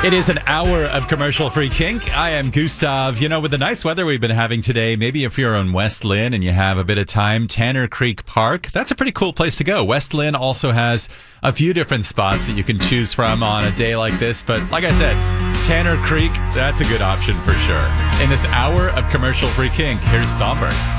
It is an hour of commercial-free kink. I am Gustav. You know, with the nice weather we've been having today, maybe if you're on West Lynn and you have a bit of time, Tanner Creek Park, that's a pretty cool place to go. West Lynn also has a few different spots that you can choose from on a day like this. But like I said, Tanner Creek, that's a good option for sure. In this hour of commercial-free kink, here's Somber.